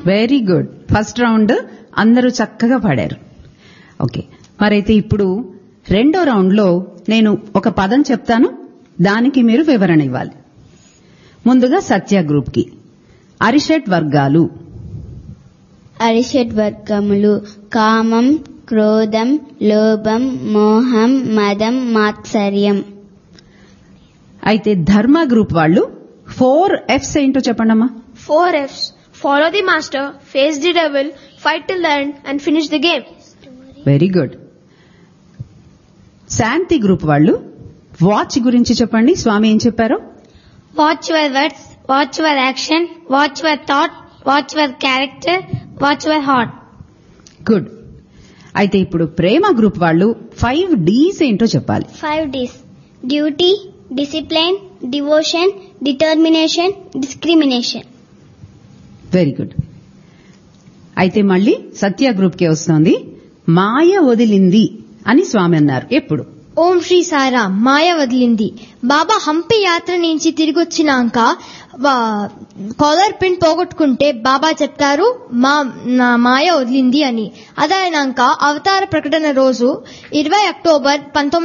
Very good. First round అందరూ చక్కగా పాడారు. ఓకే, మరైతే ఇప్పుడు రెండో రౌండ్ లో నేను ఒక పదం చెప్తాను, దానికి మీరు వివరణ ఇవ్వాలి. ముందుగా సత్య గ్రూప్ కి అరిషడ్ వర్గాలు. అరిషడ్ వర్గములు కామం, క్రోధం, లోభం, మోహం, మదం, మాత్సర్యం. అయితే ధర్మ గ్రూప్ వాళ్ళు 4 F's ఏంటో చెప్పండమ్మా. 4 F's. Follow the master, face the devil, fight till the end and finish the game. Very good. Shanti group వాళ్ళు వాచ్ గురించి చెప్పండి, స్వామి ఏం చెప్పారో. Watch your words, watch your action, watch your thought, watch your character, watch your heart. Good. అయితే ఇప్పుడు ప్రేమ group వాళ్ళు 5 D's ఏంటో చెప్పాలి. 5 D's. Duty, discipline, devotion, determination, discrimination. Very good. అయితే మళ్ళీ సత్య గ్రూప్ కే వస్తోంది. మాయ వదిలింది అని స్వామి అన్నారు ఎప్పుడు. ఓం శ్రీ సాయిరాం. మాయ వదిలింది. బాబా హంపి యాత్ర నుంచి తిరిగొచ్చినాక కాలర్ పిన్ పోగొట్టుకుంటే బాబా చెప్తారు నా మాయ వదిలింది అని. అదైనాక అవతార ప్రకటన రోజు 20 అక్టోబర్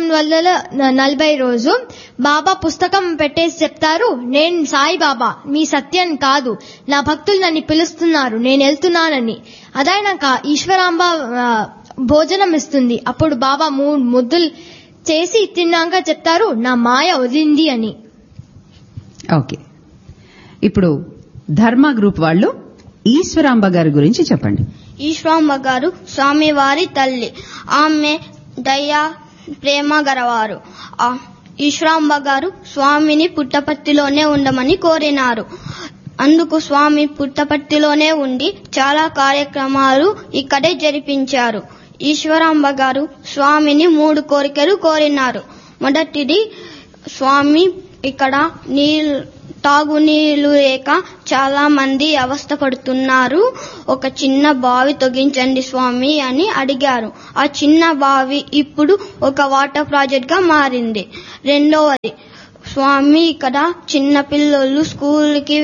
1940 రోజు బాబా పుస్తకం పెట్టేసి చెప్తారు, నేను సాయి బాబా, మీ సత్యం కాదు, నా భక్తులు నన్ను పిలుస్తున్నారు, నేను వెళ్తున్నానని. అదైనాక ఈశ్వరాంబ భోజనం ఇస్తుంది. అప్పుడు బాబా 3 ముద్దులు చేసి తిన్నాక చెప్తారు, నా మాయ వదిలింది అని. ఓకే, ఇప్పుడు ధర్మ గ్రూప్ వాళ్ళు ఈశ్వరాంబ గారి గురించి చెప్పండి. ఈశ్వరాంబ గారు స్వామివారి తల్లి. ఆమె దయ ప్రేమ గలవారు. ఈశ్వరాంబ గారు స్వామిని పుట్టపర్తిలోనే ఉండమని కోరినారు. అందుకు స్వామి పుట్టపర్తిలోనే ఉండి చాలా కార్యక్రమాలు ఇక్కడే జరిపించారు. ఈశ్వరాంబ గారు స్వామిని 3 కోరికలు కోరినారు. మొదటిది, స్వామి ఇక్కడ తాగునీళ్లు లేక చాలా మంది అవస్థ పడుతున్నారు, ఒక చిన్న బావి తొగించండి స్వామి అని అడిగారు. ఆ చిన్న బావి ఇప్పుడు ఒక వాటర్ ప్రాజెక్ట్ గా మారింది. రెండవది, స్వామి ఇక్కడ చిన్న పిల్లలు స్కూల్కి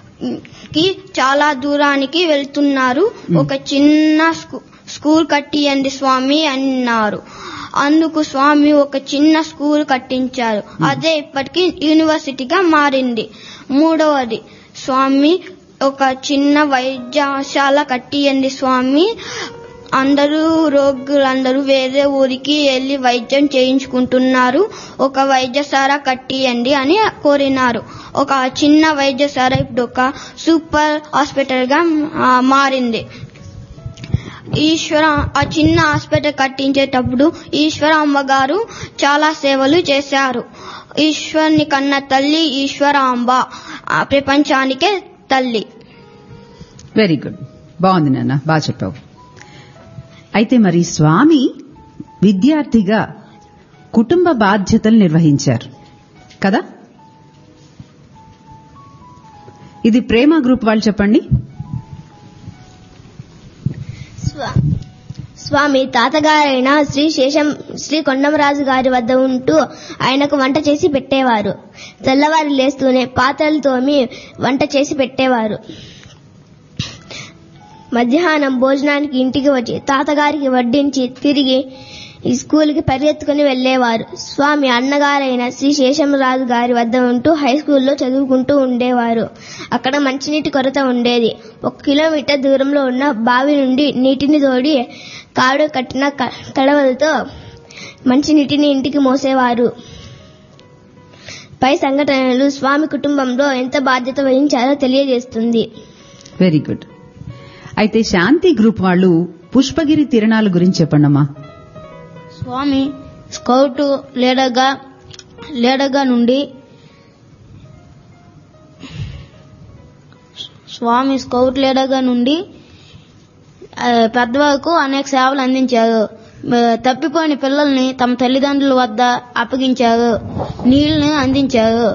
చాలా దూరానికి వెళ్తున్నారు, ఒక చిన్న స్కూల్ కట్టియండి స్వామి అన్నారు. అందుకు స్వామి ఒక చిన్న స్కూల్ కట్టించారు. అదే ఇప్పటికి యూనివర్సిటీగా మారింది. మూడవది, స్వామి ఒక చిన్న వైద్యశాల కట్టియండి స్వామి, అందరూ రోగులందరూ వేరే ఊరికి వెళ్లి వైద్యం చేయించుకుంటున్నారు, ఒక వైద్యశాల కట్టియండి అని కోరినారు. ఒక చిన్న వైద్యశాల ఇప్పుడు ఒక సూపర్ హాస్పిటల్ గా మారింది. ఆ చిన్న హాస్పిటల్ కట్టించేటప్పుడు ఈశ్వరాంబ గారు చాలా సేవలు చేశారు. ఈశ్వరుని కన్న తల్లి ఈశ్వరాంబ, ప్రపంచానికే తల్లి. వెరీ గుడ్, బాగుంది నాన్న, బాగా చెప్పావు. అయితే మరి స్వామి విద్యార్థిగా కుటుంబ బాధ్యతలు నిర్వహించారు కదా. ఇది ప్రేమ గ్రూప్ వాళ్ళు చెప్పండి. స్వామి తాతగారైన శ్రీ కొండమరాజు గారి వద్ద ఉంటూ ఆయనకు వంట చేసి పెట్టేవారు. తెల్లవారు లేస్తూనే పాత్రలు తోమి వంట చేసి పెట్టేవారు. మధ్యాహ్నం భోజనానికి ఇంటికి వచ్చి తాతగారికి వడ్డించి తిరిగి స్కూల్కి పరిగెత్తుకుని వెళ్లేవారు. స్వామి అన్నగారైన శ్రీ శేషమరాజు గారి వద్ద ఉంటూ హై స్కూల్లో చదువుకుంటూ ఉండేవారు. అక్కడ మంచినీటి కొరత ఉండేది. 1 కిలోమీటర్ దూరంలో ఉన్న బావి నుండి నీటిని తోడి కాడు కట్టిన కడవలతో మంచినీటిని ఇంటికి మోసేవారు. పై సంఘటనలు స్వామి కుటుంబంలో ఎంత బాధ్యత వహించారో తెలియజేస్తుంది. Very good. అయితే శాంతి గ్రూప్ వాళ్ళు పుష్పగిరి తిరణాల గురించి చెప్పండమ్మా. స్వామి స్కౌట్ లీడర్గా నుండి పెద్దవాళ్ళకు అనేక సేవలు అందించారు. తప్పిపోయిన పిల్లల్ని తమ తల్లిదండ్రుల వద్ద అప్పగించారు, నీళ్లను అందించారు,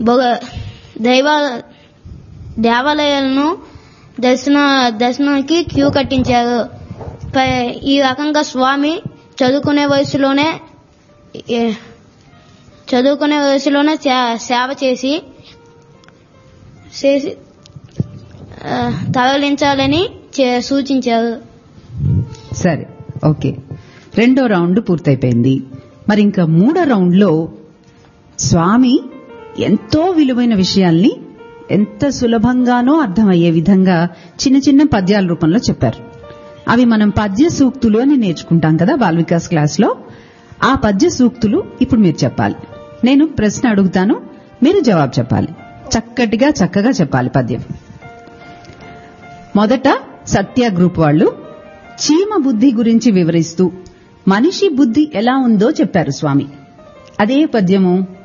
దేవాలయాలను దర్శనానికి క్యూ కట్టించారు. ఈ రకంగా స్వామి చదువుకునే వయసులోనే సేవ చేసి తరలించాలని సూచించారు. సరే, ఓకే. 2వ రౌండ్ పూర్తయిపోయింది. మరి ఇంకా 3వ రౌండ్లో స్వామి ఎంతో విలువైన విషయాల్ని ఎంత సులభంగానో అర్థమయ్యే విధంగా చిన్న చిన్న పద్యాల రూపంలో చెప్పారు. అవి మనం పద్య సూక్తులు అని నేర్చుకుంటాం కదా బాల్ వికాస్ క్లాస్లో. ఆ పద్య సూక్తులు ఇప్పుడు మీరు చెప్పాలి. నేను ప్రశ్న అడుగుతాను, మీరు జవాబు చెప్పాలి. చక్కగా చెప్పాలి పద్యం. మొదట సత్య గ్రూప్ వాళ్ళు చీమ బుద్ధి గురించి వివరిస్తూ మనిషి బుద్ధి ఎలా ఉందో చెప్పారు స్వామి. అదే పద్యము